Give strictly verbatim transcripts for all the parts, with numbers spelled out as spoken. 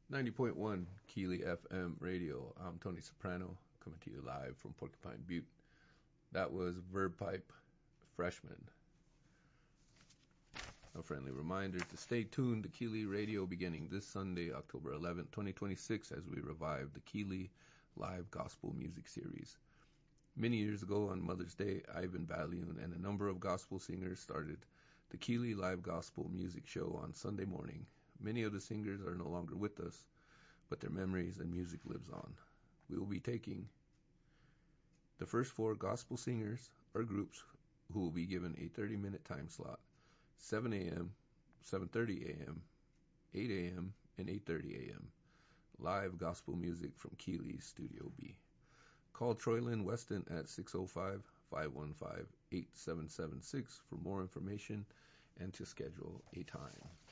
ninety point one Keeley F M Radio. I'm Tony Soprano, coming to you live from Porcupine Butte. That was Verb Pipe, Freshman. A friendly reminder to stay tuned to Keeley Radio beginning this Sunday, October eleventh, twenty twenty-six, as we revive the Keeley Live Gospel Music Series. Many years ago on Mother's Day, Ivan Ballion and a number of gospel singers started the Keeley Live Gospel Music Show on Sunday morning. Many of the singers are no longer with us, but their memories and music lives on. We will be taking the first four gospel singers or groups who will be given a thirty-minute time slot, seven a.m., seven thirty a.m., eight a.m., and eight thirty a.m. Live gospel music from Keeley's Studio B. Call Troy Lynn Weston at six oh five, five one five, eight seven seven six for more information and to schedule a time.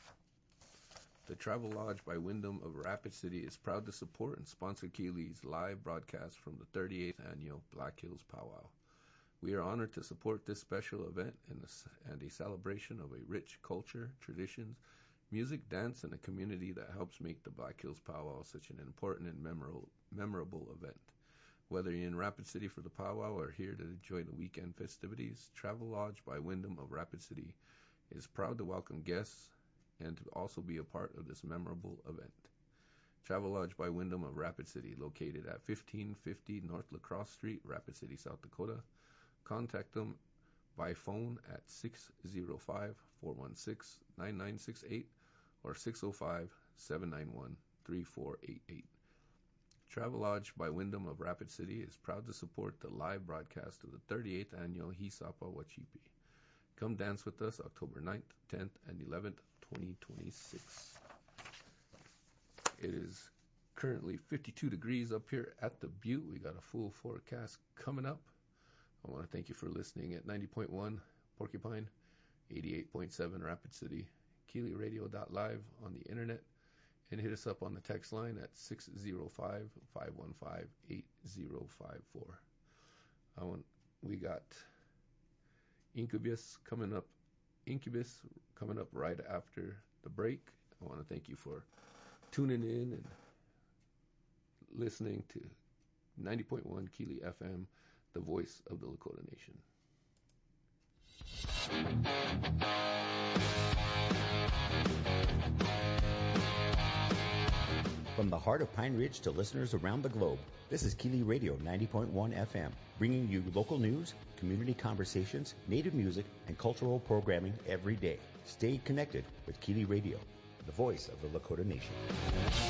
The Travel Lodge by Wyndham of Rapid City is proud to support and sponsor Keeley's live broadcast from the thirty-eighth Annual Black Hills Powwow. We are honored to support this special event and a, and a celebration of a rich culture, traditions, music, dance, and a community that helps make the Black Hills Powwow such an important and memorable, memorable event. Whether you're in Rapid City for the powwow or here to enjoy the weekend festivities, Travel Lodge by Wyndham of Rapid City is proud to welcome guests and to also be a part of this memorable event. Travel Lodge by Wyndham of Rapid City, located at fifteen fifty North La Crosse Street, Rapid City, South Dakota. Contact them by phone at six oh five, four one six, nine nine six eight or six oh five, seven nine one, three four eight eight. Travel Lodge by Wyndham of Rapid City is proud to support the live broadcast of the thirty-eighth Annual Hisapa Wachipi. Come dance with us October ninth, tenth, and eleventh, twenty twenty-six. It is currently fifty-two degrees up here at the Butte. We got a full forecast coming up. I want to thank you for listening at ninety point one Porcupine, eighty-eight point seven Rapid City, Keeley Radio dot live on the internet, and hit us up on the text line at six oh five, five one five, eight oh five four. I want, we got Incubus coming up, Incubus coming up right after the break. I want to thank you for tuning in and listening to ninety point one Keeley F M, the voice of the Lakota Nation. From the heart of Pine Ridge to listeners around the globe, this is Keeley Radio ninety point one F M, bringing you local news, community conversations, native music, and cultural programming every day. Stay connected with Keeley Radio, the voice of the Lakota Nation.